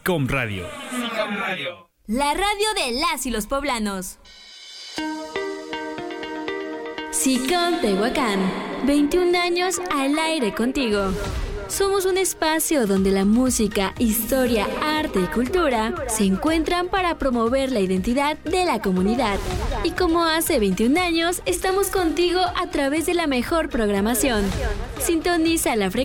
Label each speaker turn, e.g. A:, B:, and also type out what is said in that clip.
A: SICOM Radio.
B: La radio de las y los poblanos. SICOM Tehuacán, 21 años al aire contigo. Somos un espacio donde la música, historia, arte y cultura se encuentran para promover la identidad de la comunidad. Y como hace 21 años, estamos contigo a través de la mejor programación. Sintoniza la frecuencia